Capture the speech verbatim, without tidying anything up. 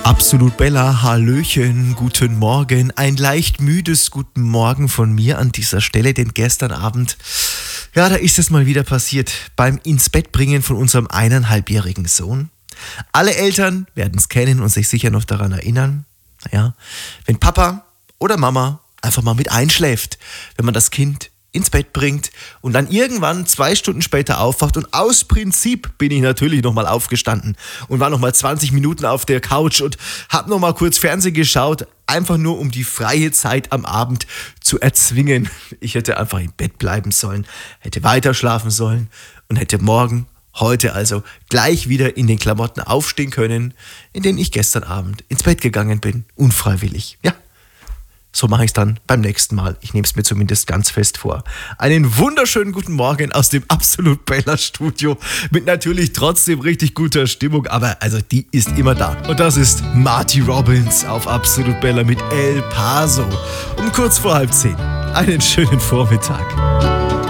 Absolut Bella, Hallöchen, guten Morgen. Ein leicht müdes guten Morgen von mir an dieser Stelle, denn gestern Abend, ja, da ist es mal wieder passiert, beim ins Bett bringen von unserem eineinhalbjährigen Sohn. Alle Eltern werden es kennen und sich sicher noch daran erinnern, naja, wenn Papa oder Mama einfach mal mit einschläft, wenn man das Kind ins Bett bringt und dann irgendwann zwei Stunden später aufwacht und aus Prinzip bin ich natürlich nochmal aufgestanden und war nochmal zwanzig Minuten auf der Couch und hab nochmal kurz Fernsehen geschaut, einfach nur um die freie Zeit am Abend zu erzwingen. Ich hätte einfach im Bett bleiben sollen, hätte weiter schlafen sollen und hätte morgen, heute also, gleich wieder in den Klamotten aufstehen können, in denen ich gestern Abend ins Bett gegangen bin, unfreiwillig, ja. So mache ich es dann beim nächsten Mal. Ich nehme es mir zumindest ganz fest vor. Einen wunderschönen guten Morgen aus dem Absolut Bella Studio mit natürlich trotzdem richtig guter Stimmung, aber also die ist immer da. Und das ist Marty Robbins auf Absolut Bella mit El Paso um kurz vor halb zehn. Einen schönen Vormittag.